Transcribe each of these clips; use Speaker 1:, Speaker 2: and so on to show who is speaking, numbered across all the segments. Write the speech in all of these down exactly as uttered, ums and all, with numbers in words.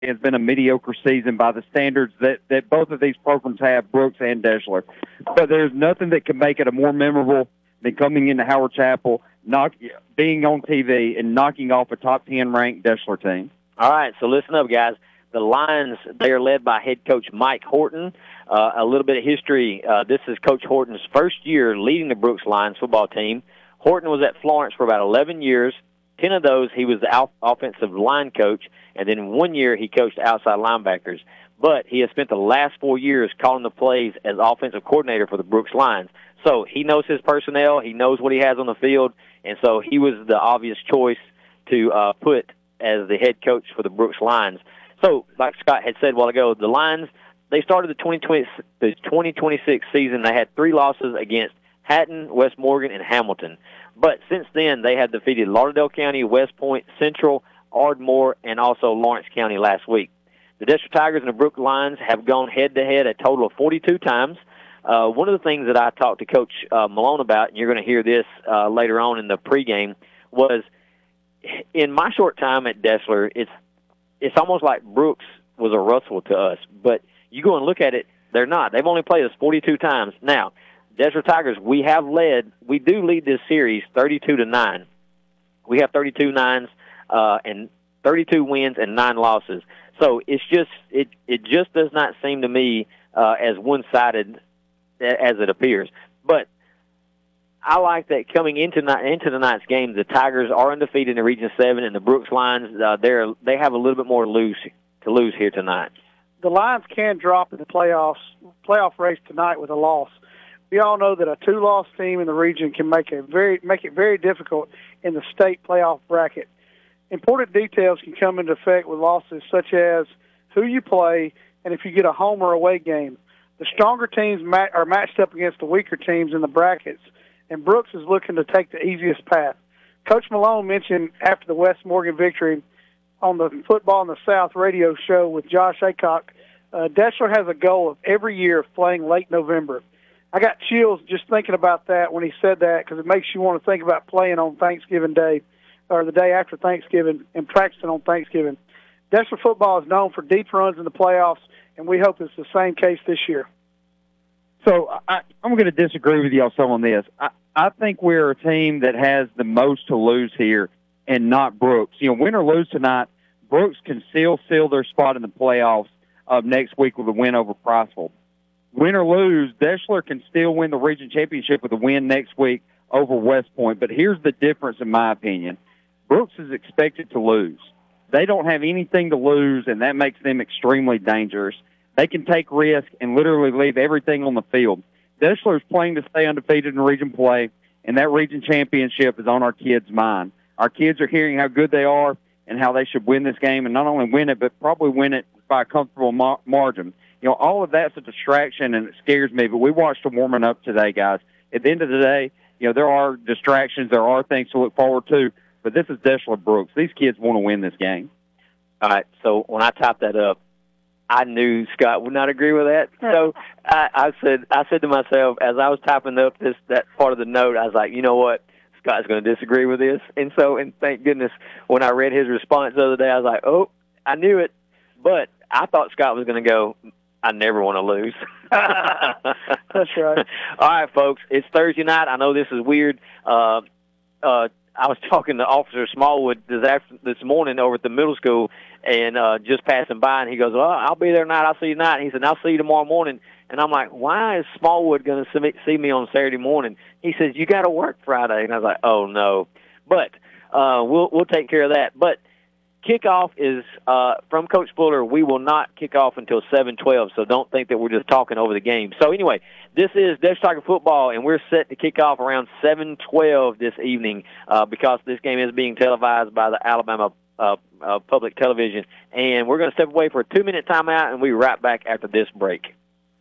Speaker 1: has been a mediocre season by the standards that, that both of these programs have, Brooks and Deshler. But there's nothing that can make it a more memorable than coming into Howard Chapel, knock, being on T V, and knocking off a top ten ranked Deshler team.
Speaker 2: All right, so listen up, guys. The Lions, they are led by head coach Mike Horton. Uh, a little bit of history. Uh, this is Coach Horton's first year leading the Brooks Lions football team. Horton was at Florence for about eleven years. Ten of those, he was the off- offensive line coach, and then one year he coached outside linebackers. But he has spent the last four years calling the plays as offensive coordinator for the Brooks Lions. So he knows his personnel, he knows what he has on the field, and so he was the obvious choice to uh, put as the head coach for the Brooks Lions. So, like Scott had said a while ago, the Lions, they started the twenty twenty, the twenty twenty-six season. They had three losses against Hatton, West Morgan, and Hamilton. But since then, they have defeated Lauderdale County, West Point, Central, Ardmore, and also Lawrence County last week. The Deshler Tigers and the Brooks Lions have gone head-to-head a total of forty-two times. Uh, one of the things that I talked to Coach uh, Malone about, and you're going to hear this uh, later on in the pregame, was in my short time at Deshler, it's it's almost like Brooks was a Russell to us. But you go and look at it, they're not. They've only played us forty-two times. Now, Deshler Tigers, we have led, we do lead this series thirty-two to nine. We have thirty-two nines uh, and thirty-two wins and nine losses. So it's just it it just does not seem to me uh, as one-sided as it appears. But I like that coming into into tonight's game, the Tigers are undefeated in the Region Seven, and the Brooks Lions uh, they're they have a little bit more to lose to lose here tonight.
Speaker 3: The Lions can drop in the playoffs playoff race tonight with a loss. We all know that a two-loss team in the region can make a very make it very difficult in the state playoff bracket. Important details can come into effect with losses such as who you play and if you get a home or away game. The stronger teams ma- are matched up against the weaker teams in the brackets, and Brooks is looking to take the easiest path. Coach Malone mentioned after the West Morgan victory on the Football in the South radio show with Josh Aycock, uh, Deshler has a goal of every year of playing late November. I got chills just thinking about that when he said that because it makes you want to think about playing on Thanksgiving Day or the day after Thanksgiving and practicing on Thanksgiving. Deshler football is known for deep runs in the playoffs, and we hope it's the same case this year.
Speaker 1: So I, I'm going to disagree with y'all some on this. I, I think we're a team that has the most to lose here and not Brooks. You know, win or lose tonight, Brooks can still seal their spot in the playoffs of next week with a win over Priceville. Win or lose, Deshler can still win the region championship with a win next week over West Point. But here's the difference, in my opinion. Brooks is expected to lose. They don't have anything to lose, and that makes them extremely dangerous. They can take risk and literally leave everything on the field. Deshler is playing to stay undefeated in region play, and that region championship is on our kids' mind. Our kids are hearing how good they are and how they should win this game, and not only win it, but probably win it by a comfortable mar- margin. You know, all of that's a distraction, and it scares me, but we watched them warming up today, guys. At the end of the day, you know, there are distractions. There are things to look forward to, but this is Deshler Brooks. These kids want to win this game.
Speaker 2: All right, so when I typed that up, I knew Scott would not agree with that. So I, I said I said to myself, as I was typing up this that part of the note, I was like, you know what? Scott's going to disagree with this. And so, and thank goodness, when I read his response the other day, I was like, oh, I knew it. But I thought Scott was going to go, I never want to lose.
Speaker 3: That's right.
Speaker 2: All right, folks, it's Thursday night. I know this is weird. Uh, uh, I was talking to Officer Smallwood this after, this morning over at the middle school, and uh, just passing by, and he goes, well, I'll be there tonight. I'll see you tonight. And he said, I'll see you tomorrow morning. And I'm like, why is Smallwood going to see me on Saturday morning? He says, you got to work Friday. And I was like, oh, no. But uh, we'll we'll take care of that. But kickoff is, uh, from Coach Fuller, we will not kick off until seven twelve, so don't think that we're just talking over the game. So anyway, this is Deshler Tiger football, and we're set to kick off around seven twelve this evening uh, because this game is being televised by the Alabama uh, uh, Public Television. And we're going to step away for a two-minute timeout, and we'll be right back after this break.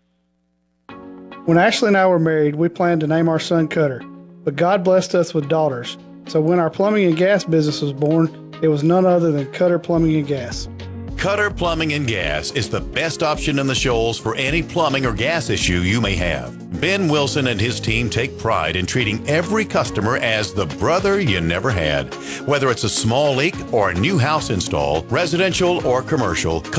Speaker 4: When Ashley and I were married, we planned to name our son Cutter, but God blessed us with daughters. So when our plumbing and gas business was born, it was none other than Cutter Plumbing and Gas.
Speaker 5: Cutter Plumbing and Gas is the best option in the Shoals for any plumbing or gas issue you may have. Ben Wilson and his team take pride in treating every customer as the brother you never had. Whether it's a small leak or a new house install, residential or commercial,